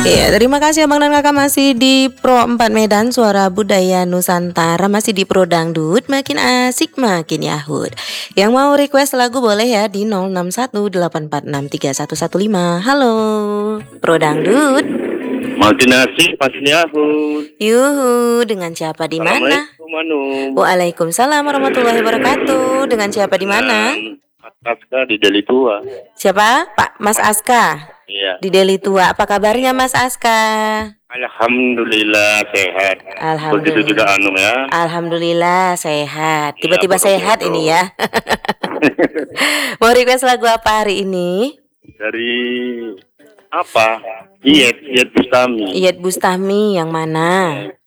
Iya, terima kasih Abang dan Kakak masih di Pro 4 Medan Suara Budaya Nusantara, masih di Pro Dangdut, makin asik makin yahut. Yang mau request lagu boleh ya di 0618463115. Halo, Pro Dangdut. Makin asik makin yahut. Yuhu, dengan siapa di mana? Assalamualaikum Manu. Waalaikumsalam warahmatullahi wabarakatuh. Dengan siapa di mana? Mas Aska di Deli Tua. Siapa? Pak Mas Aska. Iya. Di Deli Tua. Apa kabarnya Mas Aska? Alhamdulillah sehat. Alhamdulillah. Begitu juga Anu ya. Alhamdulillah sehat. Tiba-tiba Ya, sehat ini ya. Mau request lagu apa hari ini? Dari apa? Iyet Bustami. Iyet Bustami yang mana?